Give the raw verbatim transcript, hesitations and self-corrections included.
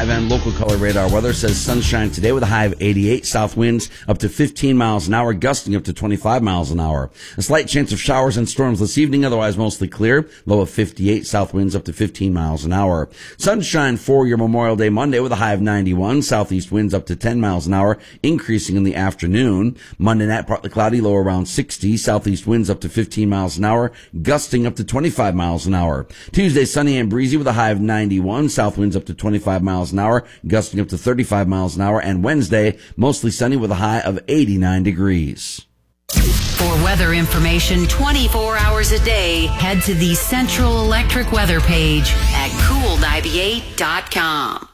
five and local color radar weather says sunshine today with a high of eighty-eight, south winds up to fifteen miles an hour, gusting up to twenty-five miles an hour. A slight chance of showers and storms this evening, otherwise mostly clear, low of fifty-eight, south winds up to fifteen miles an hour. Sunshine for your Memorial Day Monday with a high of ninety-one, southeast winds up to ten miles an hour, increasing in the afternoon. Monday night partly cloudy, low around sixty, southeast winds up to fifteen miles an hour, gusting up to twenty-five miles an hour. Tuesday sunny and breezy with a high of ninety-one, south winds up to twenty-five miles an hour, gusting up to thirty-five miles an hour, and Wednesday mostly sunny with a high of eighty-nine degrees. For weather information twenty-four hours a day, head to the Central Electric weather page at cool ninety-eight dot com.